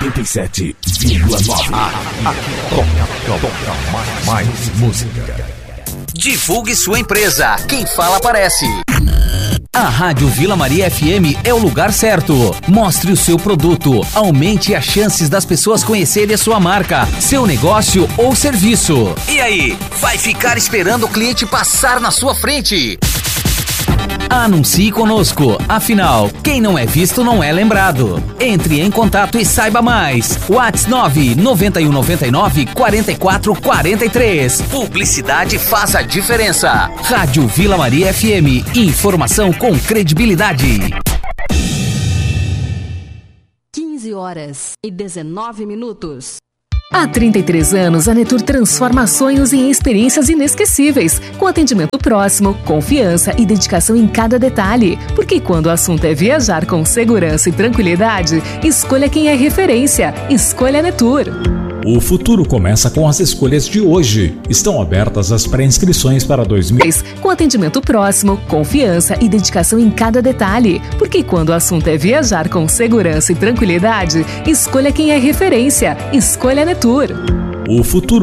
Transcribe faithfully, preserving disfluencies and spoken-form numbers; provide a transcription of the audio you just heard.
oitenta e sete vírgula nove. Aqui toca, toca mais, mais música. Divulgue sua empresa. Quem fala aparece. A Rádio Vila Maria F M é o lugar certo. Mostre o seu produto. Aumente as chances das pessoas conhecerem a sua marca, seu negócio ou serviço. E aí, vai ficar esperando o cliente passar na sua frente? Anuncie conosco. Afinal, quem não é visto não é lembrado. Entre em contato e saiba mais. WhatsApp nove nove um nove nove quatro quatro quatro três. Publicidade faz a diferença. Rádio Vila Maria F M. Informação com credibilidade. quinze horas e dezenove minutos. Há trinta e três anos, a Netur transforma sonhos em experiências inesquecíveis, com atendimento próximo, confiança e dedicação em cada detalhe. Porque quando o assunto é viajar com segurança e tranquilidade, escolha quem é referência. Escolha a Netur. O futuro começa com as escolhas de hoje. Estão abertas as pré-inscrições para dois mil. Com atendimento próximo, confiança e dedicação em cada detalhe. Porque quando o assunto é viajar com segurança e tranquilidade, escolha quem é referência. Escolha a Netur. O futuro